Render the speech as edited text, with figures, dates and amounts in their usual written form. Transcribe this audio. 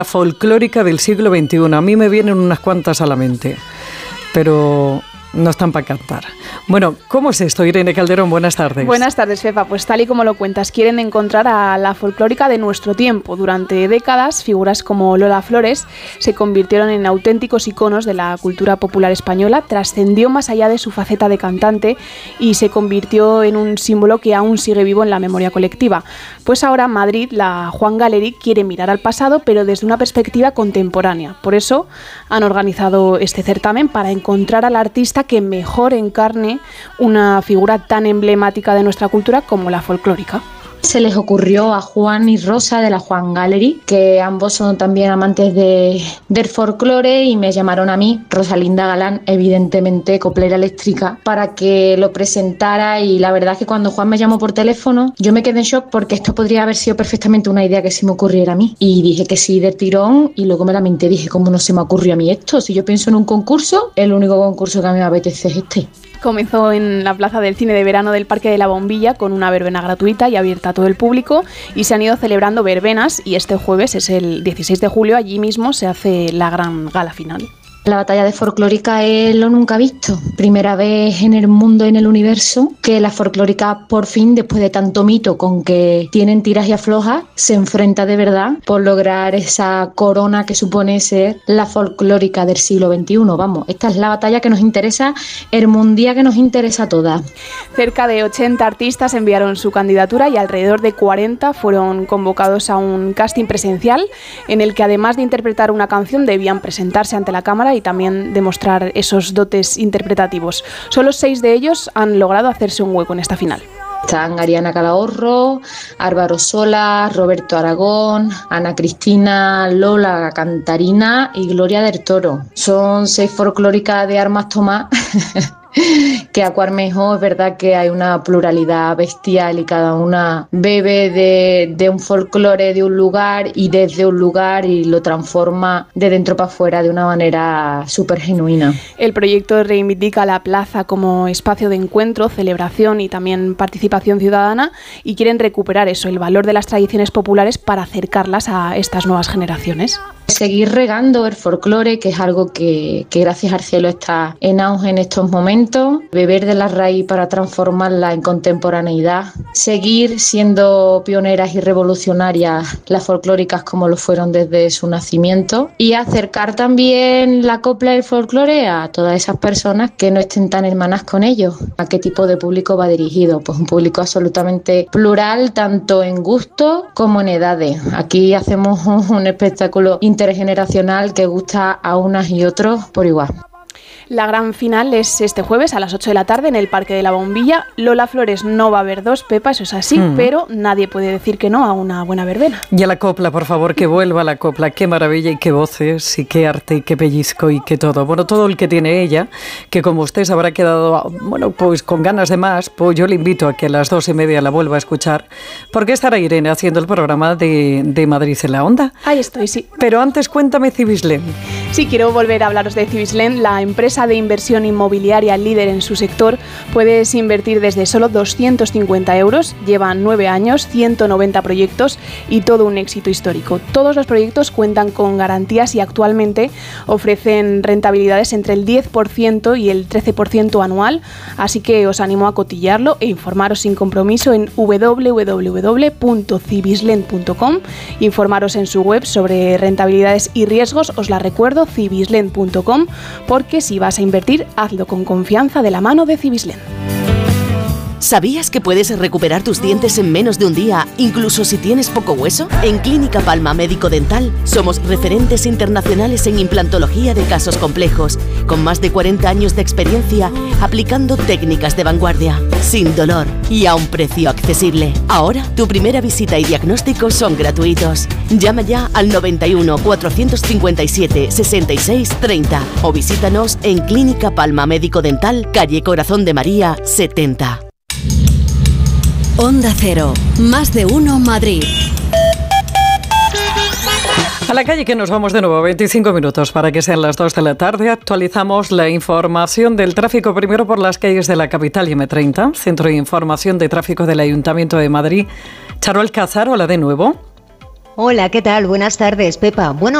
folclórica del siglo XXI. A mí me vienen unas cuantas a la mente, pero no están para cantar. Bueno, ¿cómo es esto, Irene Calderón? Buenas tardes. Buenas tardes, Fefa. Pues tal y como lo cuentas, quieren encontrar a la folclórica de nuestro tiempo. Durante décadas, figuras como Lola Flores se convirtieron en auténticos iconos de la cultura popular española, trascendió más allá de su faceta de cantante y se convirtió en un símbolo que aún sigue vivo en la memoria colectiva. Pues ahora Madrid, la Juan Gallery, quiere mirar al pasado, pero desde una perspectiva contemporánea. Por eso han organizado este certamen para encontrar al artista que mejor encarne una figura tan emblemática de nuestra cultura como la folclórica. Se les ocurrió a Juan y Rosa de la Juan Gallery, que ambos son también amantes del folclore, y me llamaron a mí, Rosalinda Galán, evidentemente coplera eléctrica, para que lo presentara. Y la verdad es que cuando Juan me llamó por teléfono, yo me quedé en shock porque esto podría haber sido perfectamente una idea que se me ocurriera a mí. Y dije que sí de tirón, y luego me lamenté, dije, ¿cómo no se me ocurrió a mí esto? Si yo pienso en un concurso, el único concurso que a mí me apetece es este. Comenzó en la Plaza del Cine de Verano del Parque de la Bombilla con una verbena gratuita y abierta a todo el público, y se han ido celebrando verbenas, y este jueves es el 16 de julio, allí mismo se hace la gran gala final. La batalla de folclórica es lo nunca visto. Primera vez en el mundo, en el universo, que la folclórica por fin, después de tanto mito con que tienen tiras y aflojas, se enfrenta de verdad por lograr esa corona que supone ser la folclórica del siglo XXI. Vamos, esta es la batalla que nos interesa, el mundial que nos interesa a todas. Cerca de 80 artistas enviaron su candidatura y alrededor de 40 fueron convocados a un casting presencial en el que, además de interpretar una canción, debían presentarse ante la cámara y también demostrar esos dotes interpretativos. Solo 6 de ellos han logrado hacerse un hueco en esta final. Están Ariana Calahorro, Álvaro Sola, Roberto Aragón, Ana Cristina, Lola Cantarina y Gloria del Toro. Son 6 folclóricas de armas tomar. Que a Cuarmejo es verdad que hay una pluralidad bestial y cada una bebe de un folclore de un lugar y desde un lugar, y lo transforma de dentro para afuera de una manera súper genuina. El proyecto reivindica la plaza como espacio de encuentro, celebración y también participación ciudadana, y quieren recuperar eso, el valor de las tradiciones populares, para acercarlas a estas nuevas generaciones. Seguir regando el folclore, que es algo que gracias al cielo está en auge en estos momentos. Beber de la raíz para transformarla en contemporaneidad. Seguir siendo pioneras y revolucionarias las folclóricas como lo fueron desde su nacimiento. Y acercar también la copla y el folclore a todas esas personas que no estén tan hermanas con ellos. ¿A qué tipo de público va dirigido? Pues un público absolutamente plural, tanto en gusto como en edades. Aquí hacemos un espectáculo intergeneracional que gusta a unas y otros por igual. La gran final es este jueves a las 8 de la tarde en el Parque de la Bombilla. Lola Flores no va a haber 2, Pepa, eso es así, pero nadie puede decir que no a una buena verbena. Y a la copla, por favor, que vuelva la copla. Qué maravilla y qué voces y qué arte y qué pellizco y qué todo. Bueno, todo el que tiene ella, que como usted se habrá quedado, bueno, pues con ganas de más, pues yo le invito a que a las 2:30 la vuelva a escuchar, porque estará Irene haciendo el programa de Madrid en la Onda. Ahí estoy, sí. Pero antes cuéntame Civislén. Sí, quiero volver a hablaros de Civislén, la empresa de inversión inmobiliaria líder en su sector. Puedes invertir desde solo 250 euros, llevan 9 años, 190 proyectos y todo un éxito histórico. Todos los proyectos cuentan con garantías y actualmente ofrecen rentabilidades entre el 10% y el 13% anual, así que os animo a cotillarlo e informaros sin compromiso en www.civislend.com. Informaros en su web sobre rentabilidades y riesgos, os la recuerdo, civislend.com, porque si vas a invertir, hazlo con confianza de la mano de Civislend. ¿Sabías que puedes recuperar tus dientes en menos de un día, incluso si tienes poco hueso? En Clínica Palma Médico Dental somos referentes internacionales en implantología de casos complejos, con más de 40 años de experiencia aplicando técnicas de vanguardia, sin dolor y a un precio accesible. Ahora, tu primera visita y diagnóstico son gratuitos. Llama ya al 91 457 66 30 o visítanos en Clínica Palma Médico Dental, calle Corazón de María 70. Onda Cero, más de uno Madrid. A la calle que nos vamos de nuevo, 25 minutos para que sean las 2 de la tarde. Actualizamos la información del tráfico primero por las calles de la capital y M30, Centro de Información de Tráfico del Ayuntamiento de Madrid. Charo Alcázar, hola de nuevo. Hola, ¿qué tal? Buenas tardes, Pepa. Bueno,